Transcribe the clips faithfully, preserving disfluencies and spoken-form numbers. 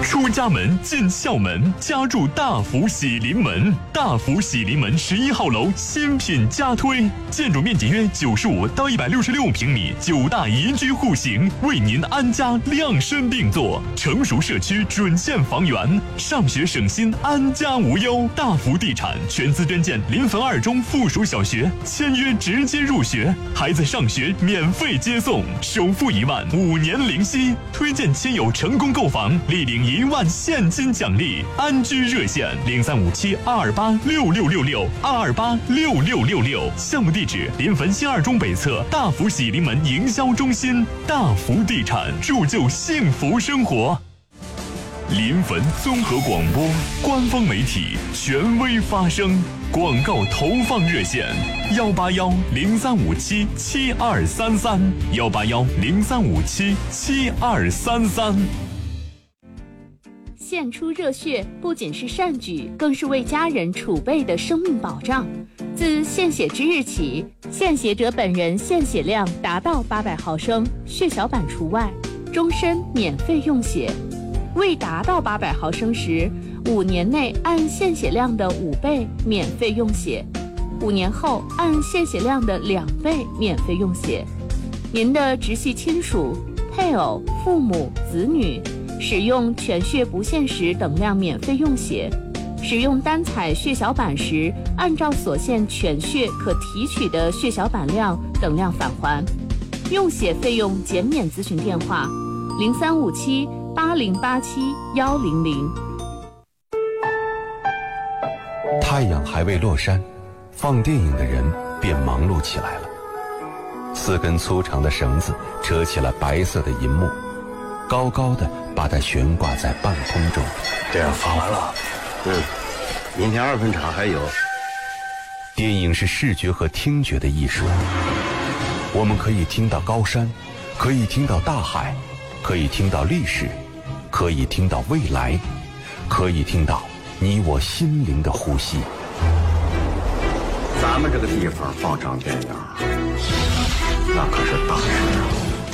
出家门进校门，家住大福喜临门。大福喜临门十一号楼新品加推，建筑面积约九十五到一百六十六平米，九大宜居户型，为您安家量身定做。成熟社区准线房源，上学省心，安家无忧。大福地产全资捐建临汾二中附属小学，签约直接入学，孩子上学免费接送，首付一万，五年零息。推荐亲友成功购房，立领一万现金奖励。安居热线零三五七二二八六六六六二二八六六六六。项目地址临汾新二中北侧大福喜临门营销中心。大福地产，铸就幸福生活。临汾综合广播官方媒体，权威发声。广告投放热线：幺八幺零三五七七二三三，幺八幺零三五七七二三三。 献出热血不仅是善举，更是为家人储备的生命保障。自献血之日起，献血者本人献血量达到八百毫升，血小板除外，终身免费用血。未达到八百毫升时，五年内按献血量的五倍免费用血，五年后按献血量的两倍免费用血。您的直系亲属、配偶、父母、子女使用全血不限时等量免费用血，使用单采血小板时，按照所献全血可提取的血小板量等量返还。用血费用减免咨询电话：零三五七八零八七幺零零。 太阳还未落山，放电影的人便忙碌起来了。四根粗长的绳子扯起了白色的银幕，高高的把它悬挂在半空中。 这样放完了，嗯，明天二分场还有。 电影是视觉和听觉的艺术，我们可以听到高山，可以听到大海，可以听到历史，可以听到未来，可以听到你我心灵的呼吸。 咱们这个地方放场电影，那可是大事啊！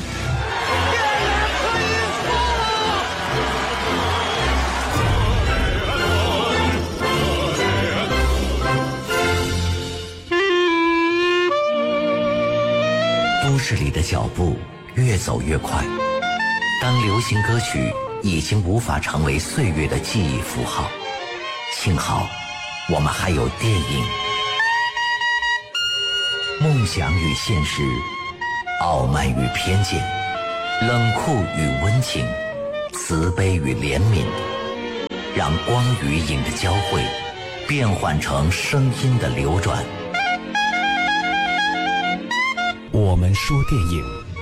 都市里的脚步越走越快，当流行歌曲已经无法成为岁月的记忆符号，幸好我们还有电影。梦想与现实，傲慢与偏见，冷酷与温情，慈悲与怜悯，让光与影的交汇变换成声音的流转。 我们说电影。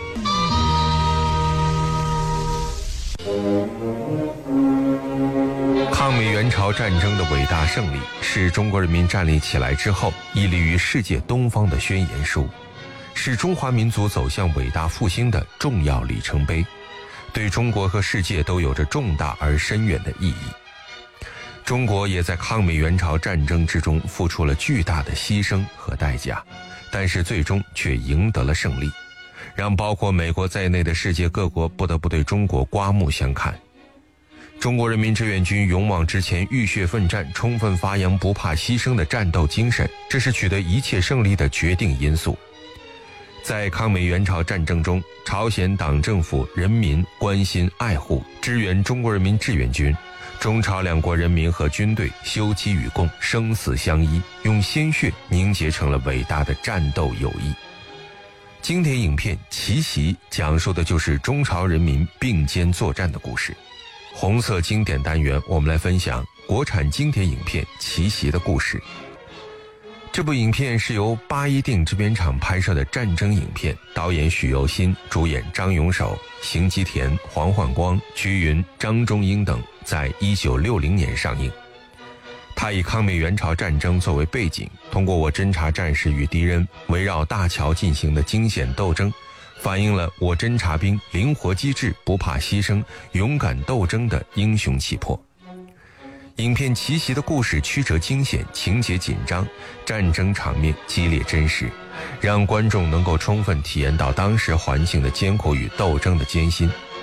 抗美援朝战争的伟大胜利，是中国人民站立起来之后屹立于世界东方的宣言书，是中华民族走向伟大复兴的重要里程碑，对中国和世界都有着重大而深远的意义。中国也在抗美援朝战争之中付出了巨大的牺牲和代价，但是最终却赢得了胜利，让包括美国在内的世界各国不得不对中国刮目相看。中国人民志愿军勇往直前，浴血奋战，充分发扬不怕牺牲的战斗精神，这是取得一切胜利的决定因素。在抗美援朝战争中，朝鲜党政府人民关心爱护支援中国人民志愿军，中朝两国人民和军队休戚与共，生死相依，用鲜血凝结成了伟大的战斗友谊。经典影片《奇袭》讲述的就是中朝人民并肩作战的故事。红色经典单元，我们来分享国产经典影片《奇袭》的故事。这部影片是由八一电影制片厂拍摄的战争影片，导演许由新，主演张永守、邢基田、黄焕光、瞿云、张中英等，在一九六零年上映。它以抗美援朝战争作为背景，通过我侦察战士与敌人围绕大桥进行的惊险斗争，反映了我侦察兵灵活机智、不怕牺牲、勇敢斗争的英雄气魄。影片《奇袭》的故事曲折惊险，情节紧张，战争场面激烈真实，让观众能够充分体验到当时环境的艰苦与斗争的艰辛。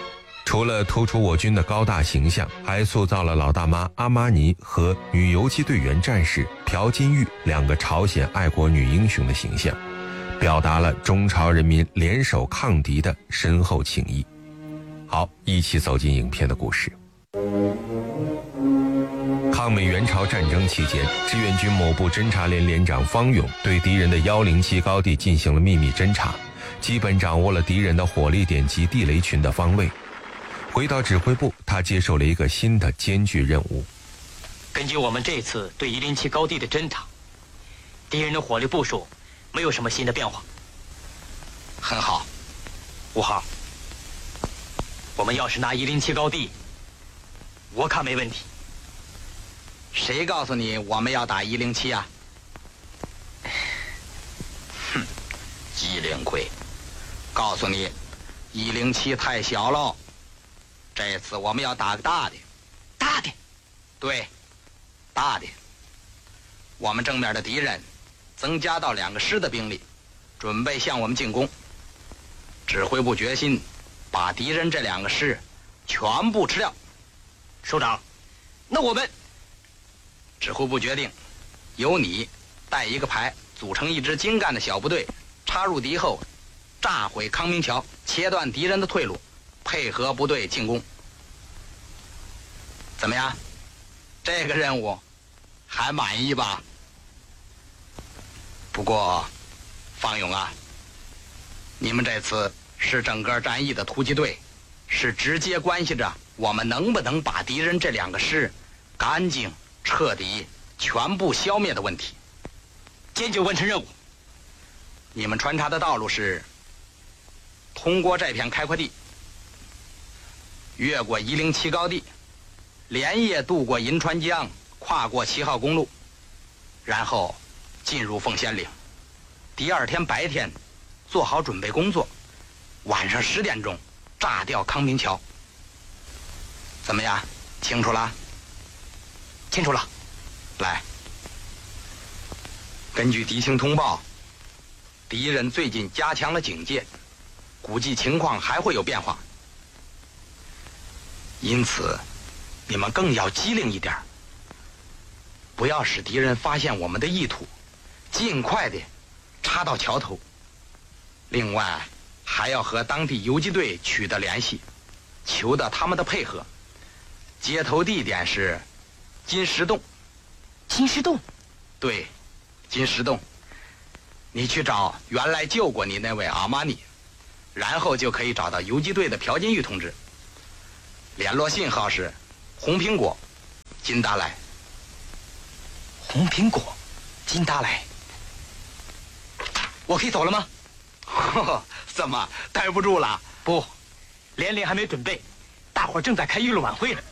除了突出我军的高大形象，还塑造了老大妈阿玛尼和女游击队员战士朴金玉两个朝鲜爱国女英雄的形象，表达了中朝人民联手抗敌的深厚情谊。好，一起走进影片的故事。抗美援朝战争期间，志愿军某部侦察连连长方勇对敌人的一零七高地进行了秘密侦察，基本掌握了敌人的火力点及地雷群的方位。回到指挥部，他接受了一个新的艰巨任务。 根据我们这次对一零七高地的侦察，敌人的火力部署没有什么新的变化。很好，五号，我们要是拿一零七高地，我看没问题。 谁告诉你我们要打一零七啊？哼，机灵鬼，告诉你，一零七太小喽。这次我们要打个大的。 大的？ 对，大的。我们正面的敌人增加到两个师的兵力，准备向我们进攻。指挥部决心把敌人这两个师全部吃掉。 首长，那我们…… 指挥部决定，由你带一个排，组成一支精干的小部队，插入敌后，炸毁康明桥，切断敌人的退路，配合部队进攻。怎么样？这个任务还满意吧？不过，方勇啊，你们这次是整个战役的突击队，是直接关系着我们能不能把敌人这两个师干净彻底全部消灭的问题。 坚决完成任务。 你们穿插的道路是通过这片开阔地，越过一零七高地，连夜渡过银川江，跨过七号公路，然后进入凤仙岭。第二天白天做好准备工作，晚上十点钟炸掉康明桥。怎么样？清楚了？ 清楚了。 来，根据敌情通报，敌人最近加强了警戒，估计情况还会有变化。因此，你们更要机灵一点，不要使敌人发现我们的意图，尽快的插到桥头。另外，还要和当地游击队取得联系，求得他们的配合。接头地点是金石洞。 金石洞？ 对，金石洞。你去找原来救过你那位阿玛尼，然后就可以找到游击队的朴金玉同志。联络信号是红苹果金达莱。 红苹果金达莱。我可以走了吗？ 怎么待不住了？ 不，连连还没准备，大伙儿正在开娱乐晚会呢。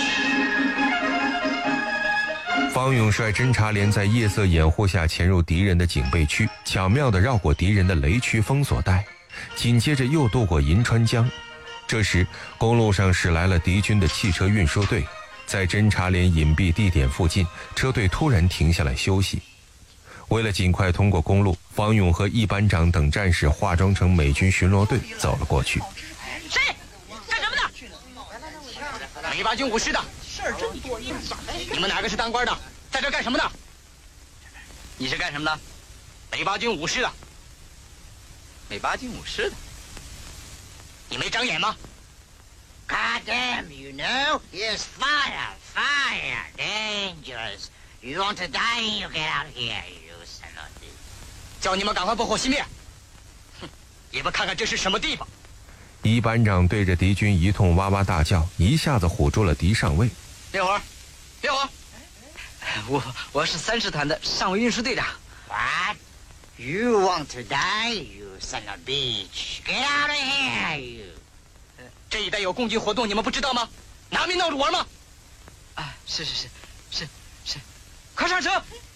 方勇率侦察连在夜色掩护下潜入敌人的警备区，巧妙地绕过敌人的雷区封锁带，紧接着又渡过银川江。这时公路上驶来了敌军的汽车运输队，在侦察连隐蔽地点附近，车队突然停下来休息。为了尽快通过公路，方勇和一班长等战士化妆成美军巡逻队走了过去。 谁？干什么的？美八军五师的。事儿真多，你们哪个是当官的？在这干什么的？ 你是干什么的？ 美八军五师的。 美八军五师的。 你没长眼吗 ？God damn, you know, here's fire, fire, dangerous. You want to die, you get out of here, you son of a bitch. 叫你们赶快拨火熄灭！哼，也不看看这是什么地方。 一班长对着敌军一通哇哇大叫，一下子唬住了敌上尉。 烈火，烈火！ 我我是三师团的上尉运输队长。 What? You want to die, you son of a bitch? Get out of here, you. 这一带有共军活动，你们不知道吗？拿命闹着玩吗？ 啊，是是是是是， 快上车！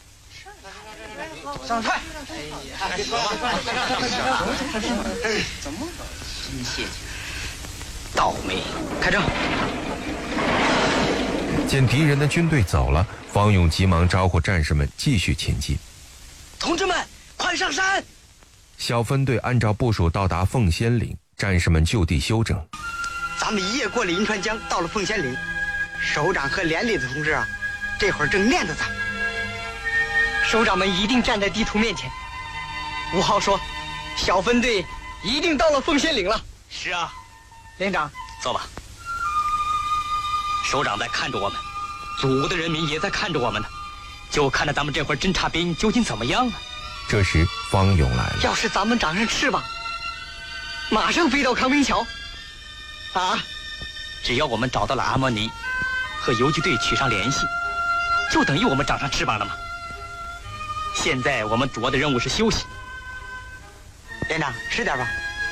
上快！ 哎呀， 怎么了？真谢谢。倒霉！开车！ 见敌人的军队走了，方勇急忙招呼战士们继续前进。 同志们，快上山！ 小分队按照部署到达凤仙岭，战士们就地休整。 咱们一夜过了银川江，到了凤仙岭，首长和连里的同志啊，这会儿正念着咱。首长们一定站在地图面前。吴浩说，小分队一定到了凤仙岭了。 是啊， 连长， 走吧。首长在看着我们，祖国的人民也在看着我们呢，就看着咱们这会儿侦察兵究竟怎么样啊。 这时方勇来了。 要是咱们长上翅膀，马上飞到康平桥。啊！ 只要我们找到了阿莫尼，和游击队取上联系，就等于我们长上翅膀了吗？现在我们主要的任务是休息。 连长，吃点吧。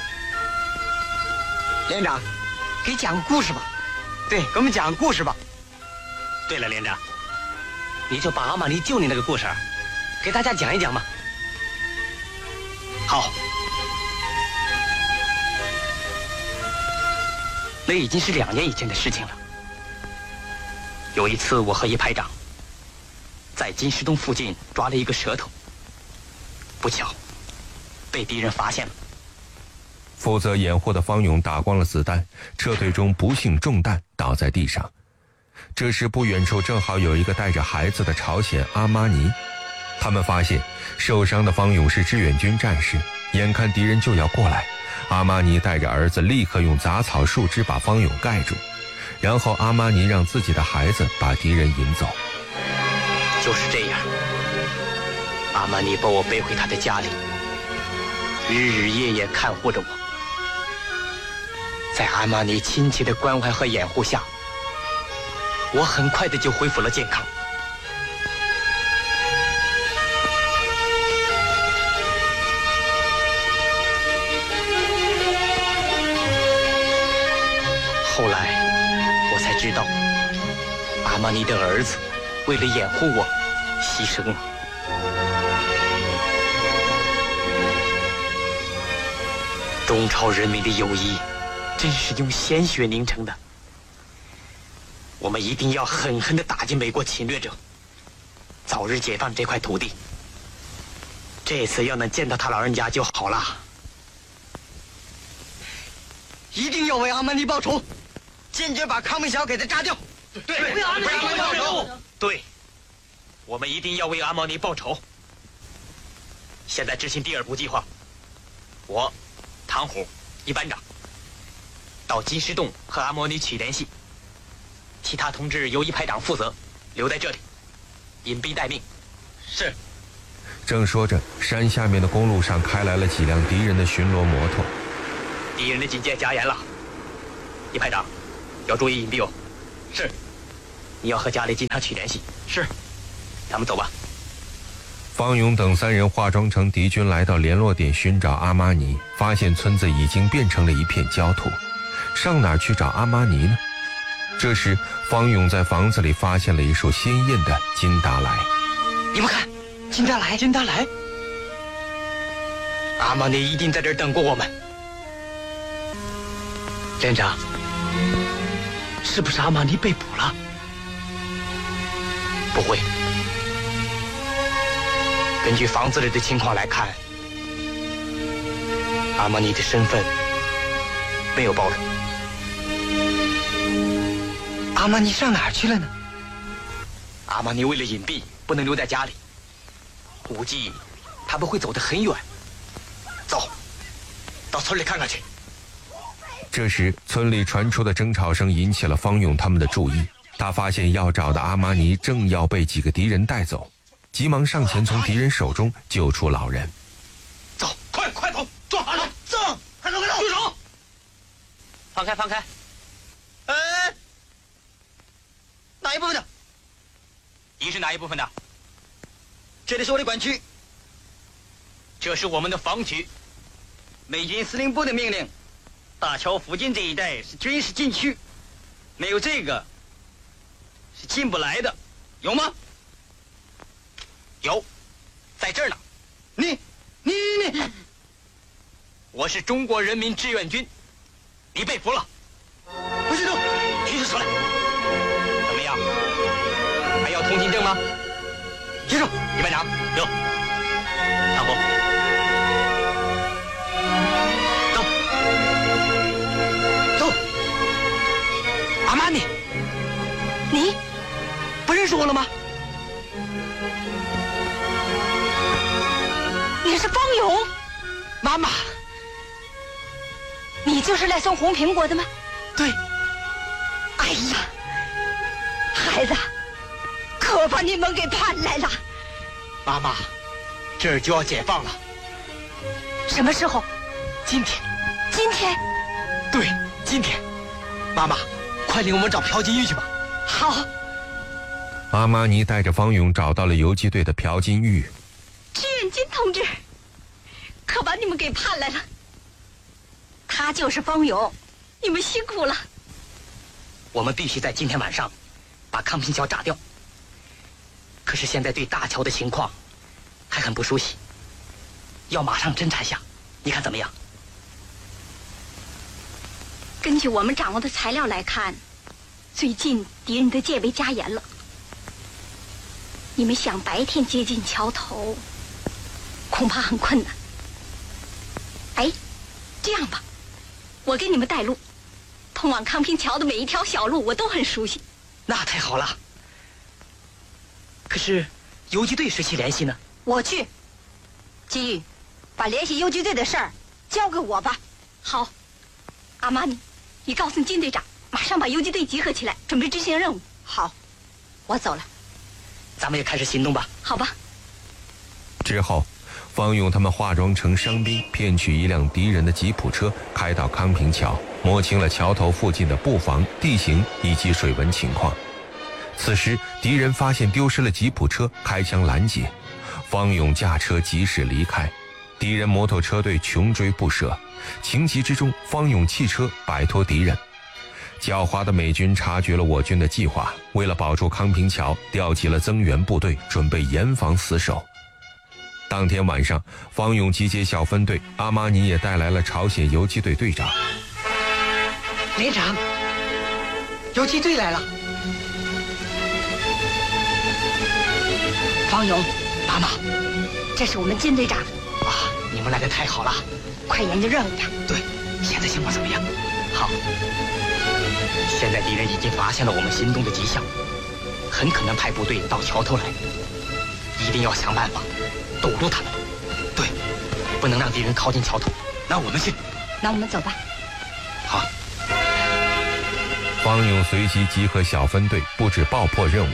连长，给讲个故事吧。对，给我们讲个故事吧。 对了，连长，你就把阿玛尼救你那个故事给大家讲一讲嘛。好。那已经是两年以前的事情了。有一次，我和一排长在金石洞附近抓了一个蛇头，不巧被敌人发现了。 负责掩护的方勇打光了子弹，车队中不幸中弹，倒在地上。这时不远处正好有一个带着孩子的朝鲜阿玛尼，他们发现受伤的方勇是志愿军战士，眼看敌人就要过来，阿玛尼带着儿子立刻用杂草树枝把方勇盖住，然后阿玛尼让自己的孩子把敌人引走。 就是这样，阿玛尼把我背回他的家里，日日夜夜看护着我。在阿玛尼亲切的关怀和掩护下，我很快的就恢复了健康。后来我才知道，阿玛尼的儿子为了掩护我牺牲了。中朝人民的友谊真是用鲜血凝成的，我们一定要狠狠地打击美国侵略者，早日解放这块土地。这次要能见到他老人家就好了。 一定要为阿玛尼报仇，坚决把康明桥给他炸掉。 对，为阿玛尼报仇。对，我们一定要为阿玛尼报仇。现在执行第二步计划，我唐虎一班长到金石洞和阿摩尼取联系，其他同志由一排长负责，留在这里隐蔽待命。是。 正说着，山下面的公路上开来了几辆敌人的巡逻摩托。 敌人的警戒加严了，一排长要注意隐蔽哦。是。你要和家里经常取联系。是。咱们走吧。 方勇等三人化妆成敌军来到联络点寻找阿玛尼，发现村子已经变成了一片焦土，上哪儿去找阿玛尼呢？这时方勇在房子里发现了一束鲜艳的金达莱。 你们看，金达莱， 金达莱，阿玛尼一定在这儿等过我们。连长，是不是阿玛尼被捕了？不会。根据房子里的情况来看，阿玛尼的身份没有暴露。 阿玛尼上哪儿去了呢？ 阿玛尼为了隐蔽，不能留在家里，估计他不会走得很远。走，到村里看看去。 这时村里传出的争吵声引起了方勇他们的注意，他发现要找的阿玛尼正要被几个敌人带走，急忙上前从敌人手中救出老人。 走，快快走，抓好了，走，快走快走，住手！放开放开。 哎，哪一部分的？ 你是哪一部分的？ 这里是我的管区， 这是我们的防区。 美军司令部的命令，大桥附近这一带是军事禁区，没有这个是进不来的，有吗？ 有，在这儿呢。 你你你， 我是中国人民志愿军，你被俘了。 不许动， 举起手来。怎么样？还要通行证吗？ 接受， 一班长，有。唐红，走，走。 阿玛尼， 你不认识我了吗？ 你是方勇， 妈妈， 你就是来送红苹果的吗？ 对。 哎呀，孩子，可把你们给盼来了。 妈妈，这儿就要解放了。 什么时候？ 今天。 今天？ 对，今天。妈妈，快领我们找朴金玉去吧。 好。 阿玛尼带着方勇找到了游击队的朴金玉。 志愿金同志，可把你们给盼来了。他就是方勇，你们辛苦了。 我们必须在今天晚上把康平桥炸掉。可是现在对大桥的情况还很不熟悉，要马上侦查下，你看怎么样？ 根据我们掌握的材料来看，最近敌人的戒备加严了。你们想白天接近桥头，恐怕很困难。哎，这样吧，我给你们带路，通往康平桥的每一条小路我都很熟悉。 那太好了。可是游击队谁去联系呢？ 我去。金玉，把联系游击队的事儿交给我吧。好。阿玛尼，你告诉金队长，马上把游击队集合起来，准备执行任务。好，我走了。 咱们也开始行动吧。 好吧。 之后，方勇他们化妆成伤兵，骗取一辆敌人的吉普车，开到康平桥，摸清了桥头附近的布防、地形以及水文情况。此时，敌人发现丢失了吉普车，开枪拦截。方勇驾车疾驶离开，敌人摩托车队穷追不舍。情急之中，方勇弃车摆脱敌人。狡猾的美军察觉了我军的计划，为了保住康平桥，调集了增援部队，准备严防死守。当天晚上，方勇集结小分队，阿玛尼也带来了朝鲜游击队队长。 连长，游击队来了。 方勇，妈妈，这是我们金队长。 啊，你们来的太好了。 快研究任务吧。 对，现在情况怎么样？好。现在敌人已经发现了我们行动的迹象，很可能派部队到桥头来，一定要想办法堵住他们。对，不能让敌人靠近桥头。那我们去。 那我们走吧。 好。 方勇随即集合小分队，布置爆破任务。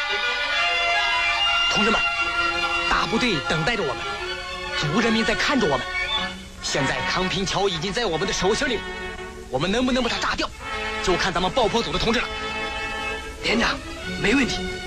同志们，大部队等待着我们，族人民在看着我们。现在康平桥已经在我们的手心里，我们能不能把它炸掉，就看咱们爆破组的同志了。连长，没问题。